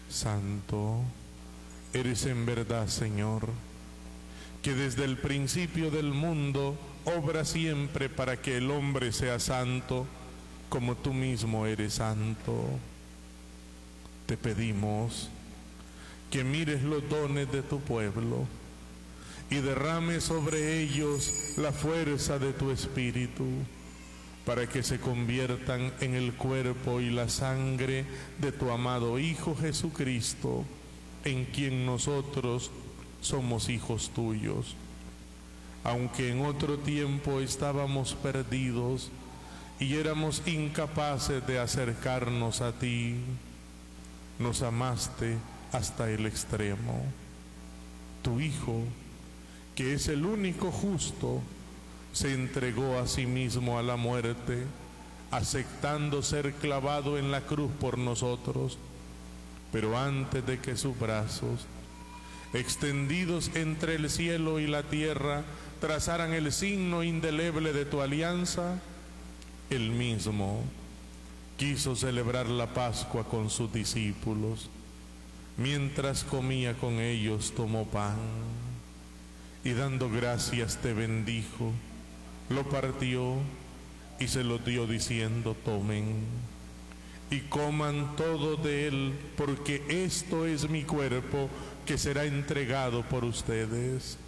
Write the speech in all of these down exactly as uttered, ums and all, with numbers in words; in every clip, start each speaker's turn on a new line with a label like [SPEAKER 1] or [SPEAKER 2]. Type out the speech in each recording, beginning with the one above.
[SPEAKER 1] Santo, eres en verdad, Señor, que desde el principio del mundo obra siempre para que el hombre sea santo, como tú mismo eres santo. Te pedimos que mires los dones de tu pueblo y derrames sobre ellos la fuerza de tu Espíritu, para que se conviertan en el cuerpo y la sangre de tu amado Hijo Jesucristo, en quien nosotros somos hijos tuyos. Aunque en otro tiempo estábamos perdidos y éramos incapaces de acercarnos a ti, nos amaste hasta el extremo. Tu Hijo, que es el único justo, se entregó a sí mismo a la muerte, aceptando ser clavado en la cruz por nosotros. Pero antes de que sus brazos, extendidos entre el cielo y la tierra, trazaran el signo indeleble de tu alianza, él mismo quiso celebrar la Pascua con sus discípulos. Mientras comía con ellos, tomó pan y dando gracias te bendijo, lo partió y se lo dio diciendo: tomen y coman todo de él, porque esto es mi cuerpo que será entregado por ustedes.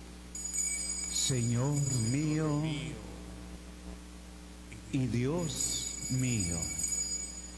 [SPEAKER 2] Señor mío y Dios mío.